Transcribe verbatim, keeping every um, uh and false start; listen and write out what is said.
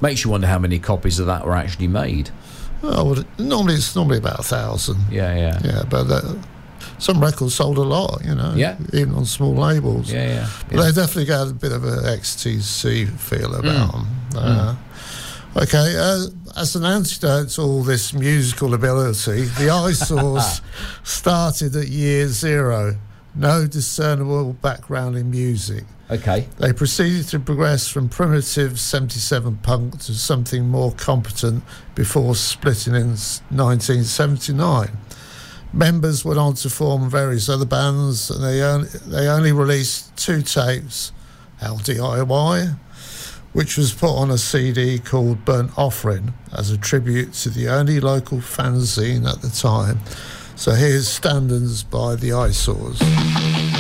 Makes you wonder how many copies of that were actually made. Oh, well, normally it's normally about a thousand. Yeah, yeah. Yeah, but uh, some records sold a lot, you know. Yeah. Even on small labels. Yeah, yeah. But yeah. they definitely got a bit of an X T C feel about Mm. them. Uh, Mm. Okay, uh, as an antidote to all this musical ability, the Eyesores started at year zero. No discernible background in music. Okay. They proceeded to progress from primitive seventy-seven punk to something more competent before splitting in nineteen seventy-nine. Members went on to form various other bands, and they only, they only released two tapes, L D I Y, which was put on a C D called Burnt Offering as a tribute to the only local fanzine at the time. So here's Standards by the Eyesores.